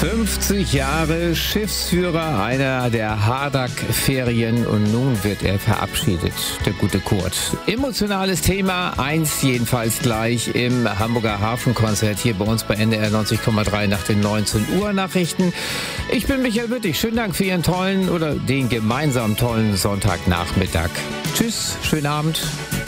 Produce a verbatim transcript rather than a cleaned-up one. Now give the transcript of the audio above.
fünfzig Jahre Schiffsführer einer der Hardag-Ferien und nun wird er verabschiedet, der gute Kurt. Emotionales Thema, eins jedenfalls gleich im Hamburger Hafenkonzert hier bei uns bei N D R neunzig Komma drei nach den neunzehn Uhr Nachrichten. Ich bin Michael Wittig, schönen Dank für Ihren tollen oder den gemeinsamen tollen Sonntagnachmittag. Tschüss, schönen Abend.